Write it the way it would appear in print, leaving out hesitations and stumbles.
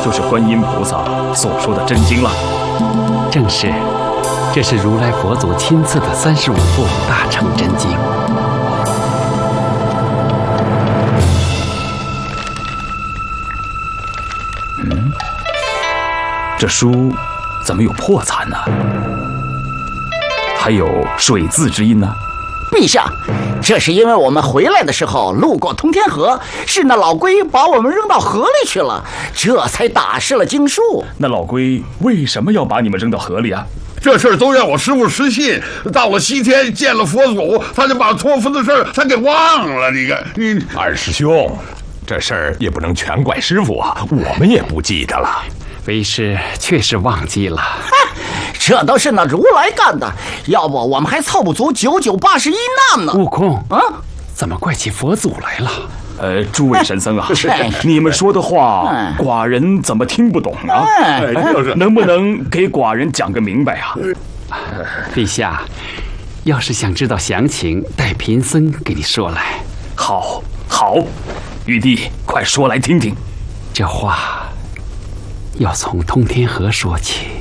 就是观音菩萨所说的真经了。 正是，这是如来佛祖亲赐的35部大乘真经。 这书怎么有破残呢？还有水渍之音呢？ 陛下，这是因为我们回来的时候路过通天河，是那老龟把我们扔到河里去了，这才打湿了经书。 那老龟为什么要把你们扔到河里啊？ 这事儿都让我师父失信，到了西天见了佛祖，他就把托付的事儿他给忘了。你看， 二师兄，这事儿也不能全怪师父啊，我们也不记得了。 为师确实忘记了， 这都是那如来干的，要不我们还凑不足9981难呢。 悟空啊，怎么怪起佛祖来了？ 诸位神僧啊，你们说的话，寡人怎么听不懂啊？能不能给寡人讲个明白啊？ 陛下，要是想知道详情，待贫僧给你说来。 好，玉帝，快说来听听。 这话要从通天河说起。